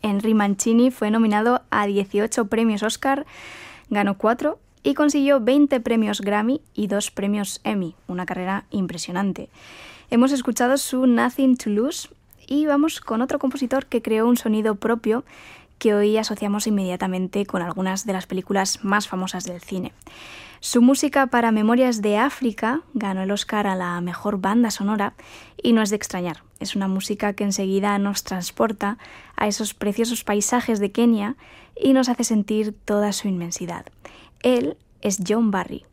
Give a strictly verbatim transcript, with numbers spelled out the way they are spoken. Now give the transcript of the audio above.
Henry Mancini fue nominado a dieciocho premios Oscar, ganó cuatro y consiguió veinte premios Grammy y dos premios Emmy, una carrera impresionante. Hemos escuchado su Nothing to Lose y vamos con otro compositor que creó un sonido propio que hoy asociamos inmediatamente con algunas de las películas más famosas del cine. Su música para Memorias de África ganó el Oscar a la mejor banda sonora y no es de extrañar. Es una música que enseguida nos transporta a esos preciosos paisajes de Kenia y nos hace sentir toda su inmensidad. Él es John Barry.